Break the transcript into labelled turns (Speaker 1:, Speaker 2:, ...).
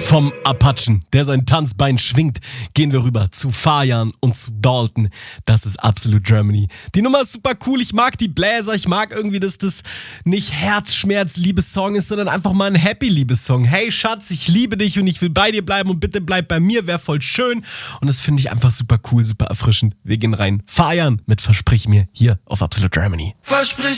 Speaker 1: Vom Apachen, der sein Tanzbein schwingt, gehen wir rüber zu Fajan und zu Dalton. Das ist Absolute Germany. Die Nummer ist super cool, ich mag die Bläser, ich mag irgendwie, dass das nicht Herzschmerz-Liebessong ist, sondern einfach mal ein Happy-Liebessong. Hey Schatz, ich liebe dich und ich will bei dir bleiben und bitte bleib bei mir, wäre voll schön. Und das finde ich einfach super cool, super erfrischend. Wir gehen rein. Fajan mit Versprich mir hier auf Absolute Germany.
Speaker 2: Versprich